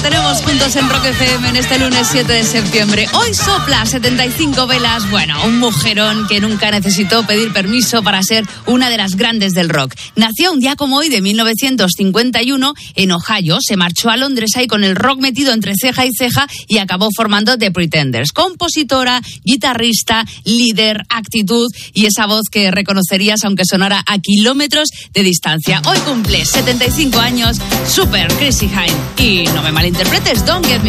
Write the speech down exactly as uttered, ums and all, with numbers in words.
tenemos juntos en Rock F M en este lunes siete de septiembre. Hoy sopla setenta y cinco velas. Bueno, un mujerón que nunca necesitó pedir permiso para ser una de las grandes del rock. Nació un día como hoy de mil novecientos cincuenta y uno en Ohio. Se marchó a Londres ahí con el rock metido entre ceja y ceja y acabó formando The Pretenders. Compositora, guitarrista, líder, actitud y esa voz que reconocerías aunque sonara a kilómetros de distancia. Hoy cumple setenta y cinco años, Super Chrissie Hynde. Y no me malinterpretes, Don't Get Me